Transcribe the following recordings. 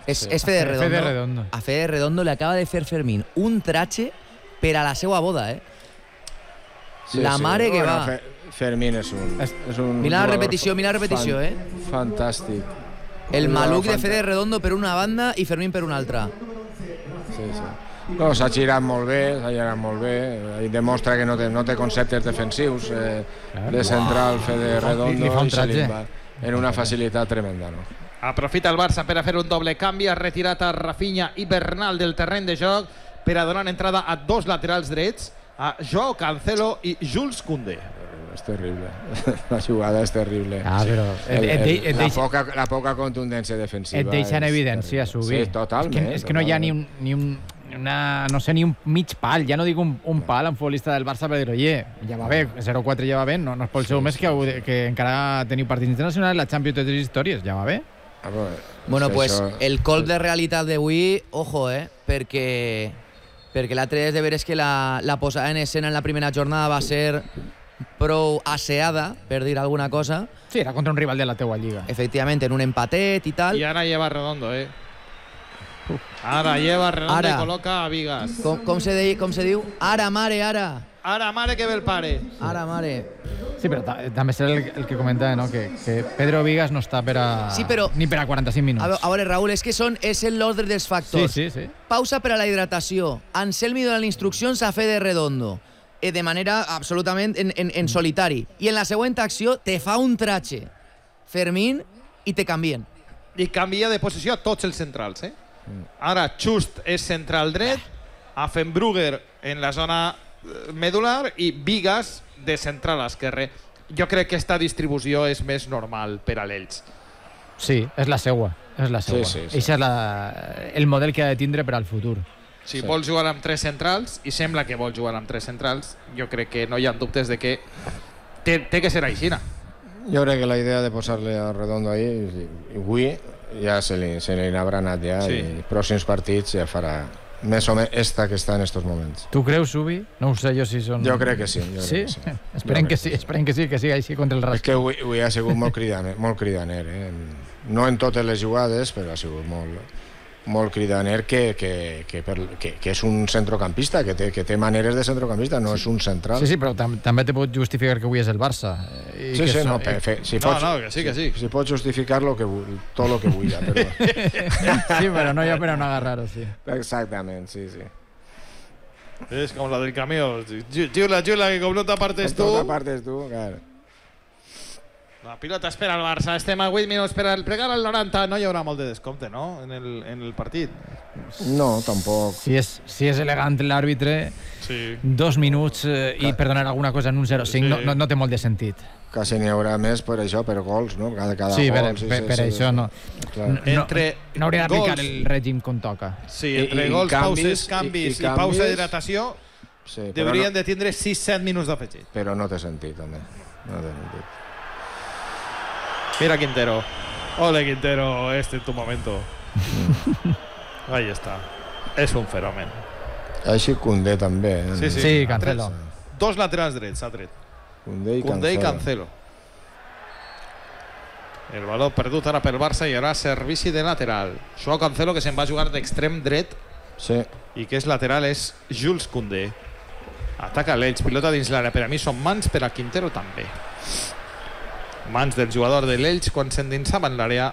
És Fede Redondo. A Fede Redondo li acaba de fer Fermín un tratge per a la seva boda, la mare que va. Fermín és un mira la repetició, fantàstic. El maluc de Fede Redondo per una banda i Fermín per una altra. Sí. No, s'ha girat molt bé, i demostra que no té conceptes defensius de central Fede Redondo i se li va en una facilitat tremenda, no? Aprofita el Barça per a fer un doble canvi, ha retirat a Rafinha i Bernal del terreny de joc per a donar entrada a dos laterals drets, a Joao Cancelo i Jules Koundé. És terrible, la jugada és terrible. La poca contundència defensiva. Et deixa en evidència, Subi. Sí, totalment. És que no hi ha ni un mig pal, ja no dic un pal en futbolista del Barça per dir, oye, ja va bé, 0-4 ja va bé, no es pot ser més que encara teniu partits internacionals, la Champions de 3 històries, ja va bé. Bueno, pues el colp de realitat d'avui, ojo, perquè l'altre és de veres que la posada en escena en la primera jornada va ser prou asseada, per dir alguna cosa. Sí, era contra un rival de la teua lliga. Efectivament, en un empatet i tal. I ara lleva Redondo, Ara lleva Redondo i col·loca a Vigas. Com se diu? Ara, mare, ara. Ara, mare, que ve el pare. Ara, mare. Sí, però també és el que comentava, no? Que Pedro Vigas no està ni per a 45 minuts. A veure, Raúl, és l'ordre dels factors. Sí. Pausa per a la hidratació. Anselmi dona les instruccions a Fede Redondo. De manera absolutament en solitari. I en la següent acció te fa un tratge Fermín i te canvien. I canvia de posició a tots els centrals, Ara Just és central dret, Affenbrugger en la zona medular i Vigas de central esquerre. Jo crec que aquesta distribució és més normal per a l'Elx. Sí, és la seua. Sí. Això és el model que ha de tindre per al futur. Si vol jugar amb 3 centrals, i sembla que vol jugar amb 3 centrals, jo crec que no hi ha dubtes de que té que ser així. Jo crec que la idea de posar-le a Redondo ahí, avui ja se li n'haurà anat ja, i pròxims partits ja farà més o menys esta que està en estos moments. Tu creus, Subi? No ho sé jo si són... Jo crec que sí. Esperem que sigui així contra el Rasca. És que avui ha sigut molt cridaner. No en totes les jugades, però ha sigut molt cridaner que és un centrocampista, que té maneres de centrocampista, no és un central. Sí, però també te pot justificar que avui és el Barça. Si pots justificar-lo tot el que vull. Sí, però no hi ha per on agarrar-ho, sí. Exactament, sí. És com la del camió. Giula, que com no t'apartes tu... claro. La pilota espera el Barça, estem a 8 minuts per al plegar al 90, no hi haurà molt de descompte, no?, en el partit. No, tampoc. Si és elegant l'àrbitre, 2 minuts i per donar alguna cosa en un 0-5 no té molt de sentit. Quasi n'hi haurà més per això, per gols, no? Cada sí, gol. Per això no. No hauria d'aplicar el règim com toca. Sí, entre gols, pauses, canvis i pausa d'hidratació deurien de tindre 6-7 minuts d'afegit. Però no té sentit, també. No té sentit. Mira Quintero. Ole Quintero, este es tu momento. Ahí está. Es un fenomen. Així Koundé també. Sí, Cancelo. 2 laterals drets ha tret. Koundé i Cancelo. El valor perdut ara pel Barça i ara servici de lateral. Joao Cancelo, que se'n va jugar d'extrem dret i que és lateral, és Jules Koundé. Ataca l'Elx, pilota dins l'àrea. Per a mi són mans, per a Quintero també. Mans del jugador de l'Elx quan s'endinsava en l'àrea.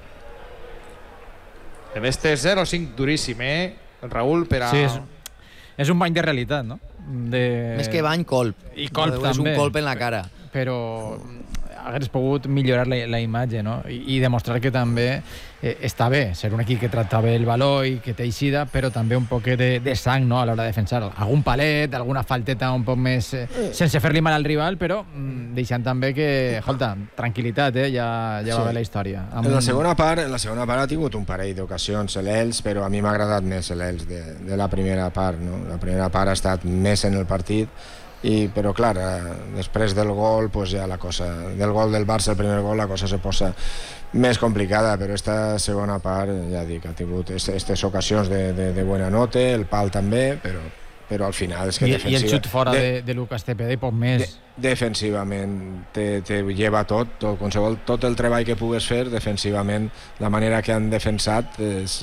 En este 0-5 duríssim, Raúl, per a... Sí, és un bany de realitat, no? Més que bany, colp. I colp també. És un colp en la cara. Però hagués pogut millorar la imatge, no? I demostrar que també està bé ser un equip que tracta bé el valor i que té eixida, però també un poquet de sang, no?, a l'hora de defensar. Algun palet, alguna falteta un poc més sense fer-li mal al rival, però deixant també que, escolta, tranquil·litat, ja va bé la història. En la segona part ha tingut un parell d'ocasions l'Elx, però a mi m'ha agradat més l'Elx de la primera part, no? La primera part ha estat més en el partit, però clar, després del gol, del gol del Barça, el primer gol, la cosa se posa més complicada, però esta segona part, ja dic, ha tingut aquestes ocasions de bona nota, el pal també, però al final és que I el xut fora de Lucas Tepeda i poc més. Defensivament te lleva tot el treball que pugues fer defensivament, la manera que han defensat és